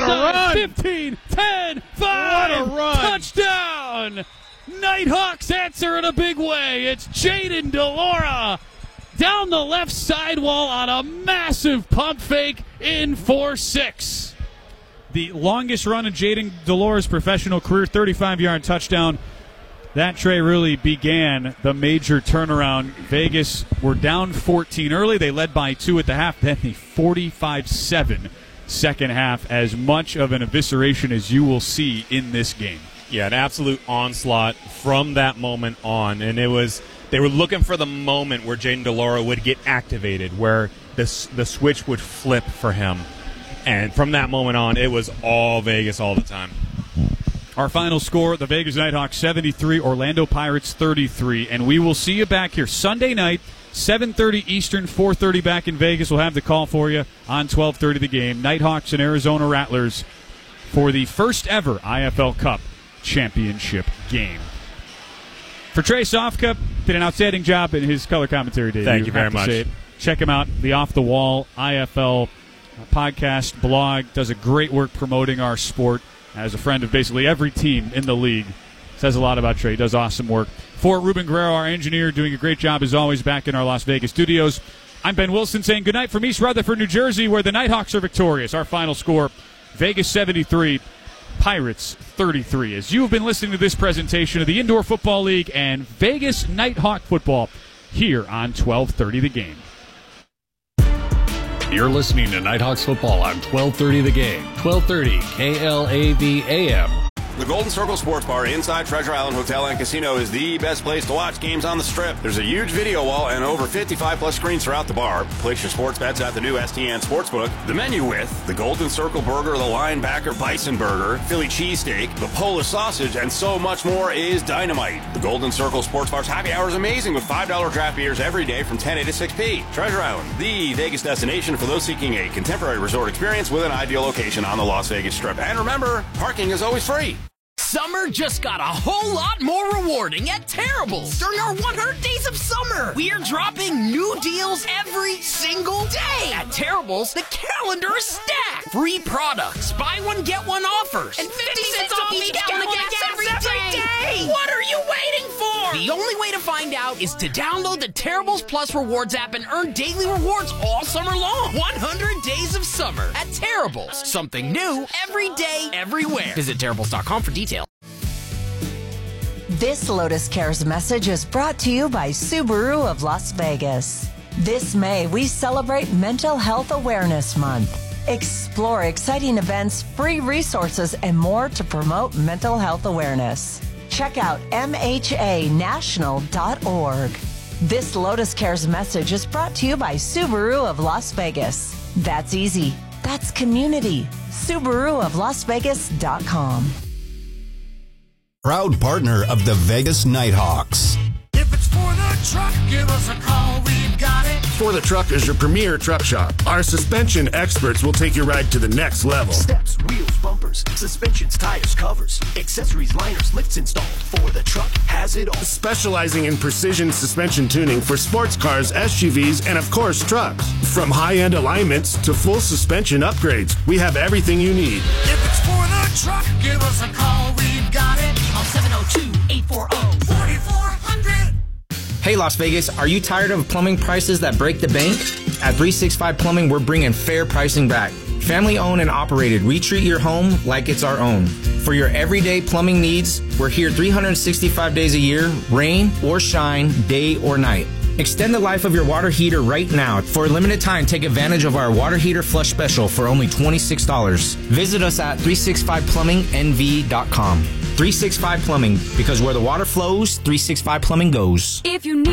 run! 15, 10, 5, What a run! touchdown! Nighthawks answer in a big way. It's Jayden de Laura down the left sidewall on a massive pump fake in for 6. The longest run in Jayden de Laura's professional career, 35-yard touchdown. That, Trey, really began the major turnaround. Vegas were down 14 early. They led by 2 at the half. Then the 45-7 second half, as much of an evisceration as you will see in this game. Yeah, an absolute onslaught from that moment on. And they were looking for the moment where Jayden de Laura would get activated, where the switch would flip for him. And from that moment on, it was all Vegas all the time. Our final score, the Vegas Nighthawks 73, Orlando Pirates 33. And we will see you back here Sunday night, 7:30 Eastern, 4:30 back in Vegas. We'll have the call for you on 12:30 the game. Nighthawks and Arizona Rattlers for the first ever IFL Cup championship game. For Trey Sofka, did an outstanding job in his color commentary debut. Thank you very much. Check him out, the Off the Wall IFL podcast, blog. Does a great work promoting our sport. As a friend of basically every team in the league. Says a lot about Trey. Does awesome work. For Ruben Guerrero, our engineer, doing a great job as always back in our Las Vegas studios. I'm Ben Wilson saying goodnight from East Rutherford, New Jersey, where the Nighthawks are victorious. Our final score, Vegas 73, Pirates 33. As you have been listening to this presentation of the Indoor Football League and Vegas Nighthawk football here on 1230 The Game. You're listening to Nighthawks football on 1230 The Game, 1230 KLAV AM. The Golden Circle Sports Bar inside Treasure Island Hotel and Casino is the best place to watch games on the Strip. There's a huge video wall and over 55-plus screens throughout the bar. Place your sports bets at the new STN Sportsbook. The menu with the Golden Circle Burger, the Linebacker Bison Burger, Philly Cheesesteak, the Polish Sausage, and so much more is dynamite. The Golden Circle Sports Bar's happy hour is amazing with $5 draft beers every day from 10 a to 6p. Treasure Island, the Vegas destination for those seeking a contemporary resort experience with an ideal location on the Las Vegas Strip. And remember, parking is always free. Summer just got a whole lot more rewarding at Terrible's during our 100 Days of Summer. We are dropping new deals every single day. At Terrible's, the calendar is stacked. Free products, buy one, get one offers, and 50 cents off each gallon of gas every day. What are you waiting for? The only way to find out is to download the Terrible's Plus Rewards app and earn daily rewards all summer long. 100 Days of Summer at Terrible's. Something new every day, everywhere. Visit Terrible's.com for details. This Lotus Cares message is brought to you by Subaru of Las Vegas. This May, we celebrate Mental Health Awareness Month. Explore exciting events, free resources, and more to promote mental health awareness. Check out MHAnational.org. This Lotus Cares message is brought to you by Subaru of Las Vegas. That's easy. That's community. SubaruofLasVegas.com. Proud partner of the Vegas Nighthawks. If it's for the truck, give us a call. We've got it. For the Truck is your premier truck shop. Our suspension experts will take your ride to the next level. Steps, wheels, bumpers, suspensions, tires, covers, accessories, liners, lifts installed. For the Truck has it all. Specializing in precision suspension tuning for sports cars, SUVs, and of course trucks. From high-end alignments to full suspension upgrades, we have everything you need. If it's for the truck, give us a call. We've got it. Call 702-840-4400. Hey Las Vegas, are you tired of plumbing prices that break the bank? At 365 Plumbing, we're bringing fair pricing back. Family owned and operated, we treat your home like it's our own. For your everyday plumbing needs, we're here 365 days a year, rain or shine, day or night. Extend the life of your water heater right now. For a limited time, take advantage of our water heater flush special for only $26. Visit us at 365plummingnv.com. 365 Plumbing, because where the water flows, 365 Plumbing goes. If you need